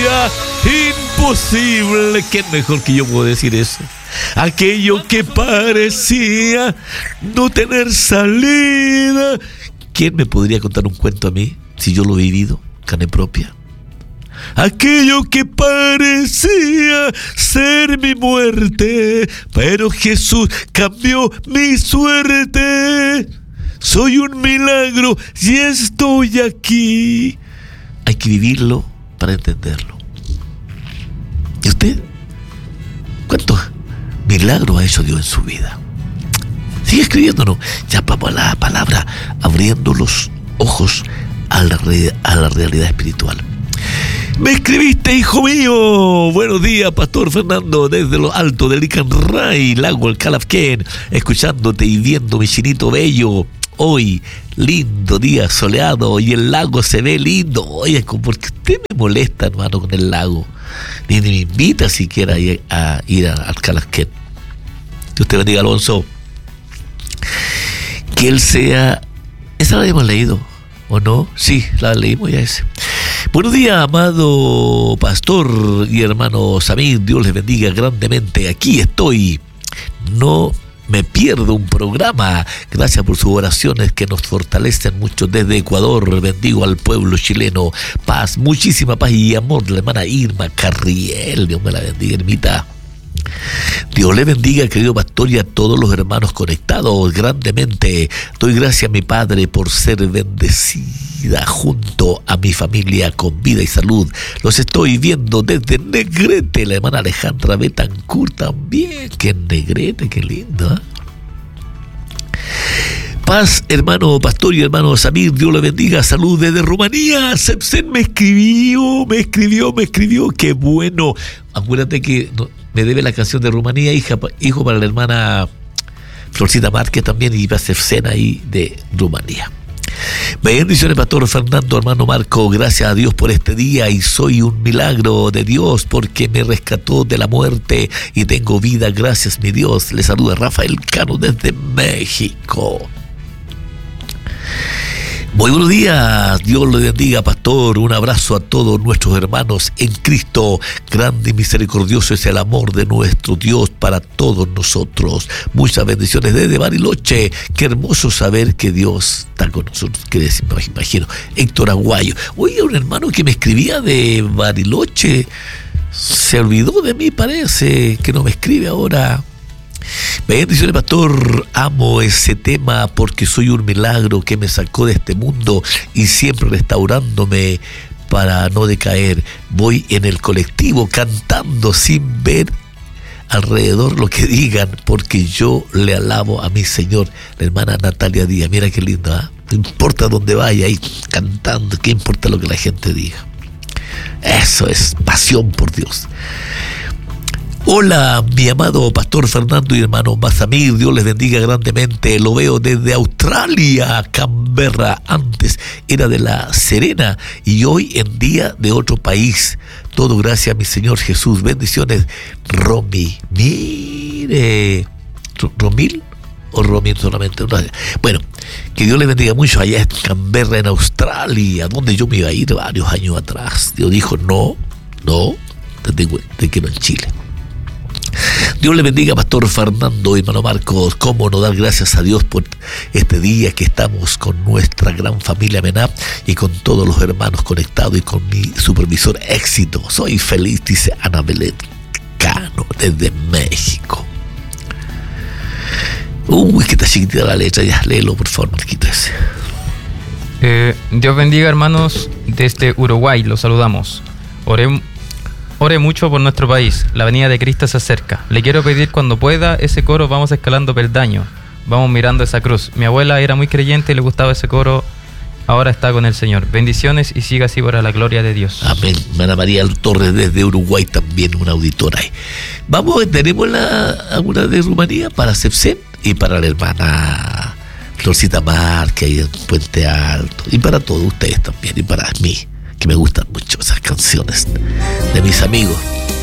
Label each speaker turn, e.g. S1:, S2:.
S1: parecía imposible. ¿Quién mejor que yo puedo decir eso? Aquello que parecía no tener salida. ¿Quién me podría contar un cuento a mí si yo lo he vivido, carne propia? Aquello que parecía ser mi muerte, pero Jesús cambió mi suerte. Soy un milagro y estoy aquí. Hay que vivirlo para entenderlo. ¿Y usted? ¿Cuántos milagros ha hecho Dios en su vida? Sigue escribiéndonos. Ya vamos a la palabra, abriendo los ojos a la realidad espiritual. Me escribiste, hijo mío. Buenos días, Pastor Fernando, desde lo alto del Licanray, lago El Calafquén, escuchándote y viendo mi chinito bello. Hoy, lindo día soleado y el lago se ve lindo. Oye, porque usted me molesta, hermano, con el lago. Ni me invita siquiera a ir al Calafquén. Que usted bendiga, Alonso. Que él sea... Esa la habíamos leído, ¿o no? Sí, la leímos ya ese. Buenos días, amado pastor y hermano Samir. Dios les bendiga grandemente. Aquí estoy. No me pierdo un programa. Gracias por sus oraciones que nos fortalecen mucho desde Ecuador. Bendigo al pueblo chileno. Paz, muchísima paz y amor de la hermana Irma Carriel. Dios me la bendiga, hermita. Dios le bendiga, querido pastor, y a todos los hermanos conectados grandemente. Doy gracias a mi Padre por ser bendecida junto a mi familia con vida y salud. Los estoy viendo desde Negrete, la hermana Alejandra Betancourt también. Que Negrete, qué lindo, ¿eh? Paz, hermano pastor y hermano Samir, Dios le bendiga, salud desde Rumanía. Sepsen me escribió, qué bueno. Acuérdate que me debe la canción de Rumanía, hijo para la hermana Florcita Márquez también, y para Sepsen ahí de Rumanía. Bendiciones, pastor Fernando, hermano Marco, gracias a Dios por este día, y soy un milagro de Dios porque me rescató de la muerte y tengo vida, gracias mi Dios. Le saluda Rafael Cano desde México. Muy buenos días, Dios le bendiga, pastor. Un abrazo a todos nuestros hermanos en Cristo. Grande y misericordioso es el amor de nuestro Dios para todos nosotros. Muchas bendiciones desde Bariloche. Qué hermoso saber que Dios está con nosotros. ¿Qué decir? Me imagino. Héctor Aguayo. Oye, un hermano que me escribía de Bariloche se olvidó de mí, parece, que no me escribe ahora. Bendiciones, pastor. Amo ese tema porque soy un milagro que me sacó de este mundo y siempre restaurándome para no decaer. Voy en el colectivo cantando sin ver alrededor lo que digan, porque yo le alabo a mi Señor. La hermana Natalia Díaz, mira qué lindo, ¿eh? No importa dónde vaya, ahí cantando, qué importa lo que la gente diga. Eso es pasión por Dios. Hola, mi amado pastor Fernando y hermano Mazamir, Dios les bendiga grandemente. Lo veo desde Australia, Canberra. Antes era de La Serena y hoy en día de otro país. Todo gracias a mi Señor Jesús. Bendiciones, Romy. Mire, ¿Romil o Romy solamente? Bueno, que Dios les bendiga mucho allá en Canberra, en Australia, donde yo me iba a ir varios años atrás. Dios dijo, no, te quiero en Chile. Dios le bendiga, pastor Fernando y hermano Marcos. Cómo no dar gracias a Dios por este día que estamos con nuestra gran familia MENAP y con todos los hermanos conectados y con mi supervisor Éxito. Soy feliz, dice Ana Belén Cano desde México. Uy, que está chiquitita la letra. Ya, léelo por favor, Marquito ese.
S2: Dios bendiga, hermanos desde Uruguay, los saludamos. Ore mucho por nuestro país, la venida de Cristo se acerca. Le quiero pedir cuando pueda ese coro, vamos escalando peldaño, vamos mirando esa cruz. Mi abuela era muy creyente y le gustaba ese coro, ahora está con el Señor. Bendiciones y siga así para la gloria de Dios. Amén.
S1: Ana María Torres desde Uruguay también, una auditora ahí. Tenemos alguna de Rumanía para Sepsen y para la hermana Florcita Márquez ahí en Puente Alto, y para todos ustedes también, y para mí, que me gustan mucho esas canciones de mis amigos.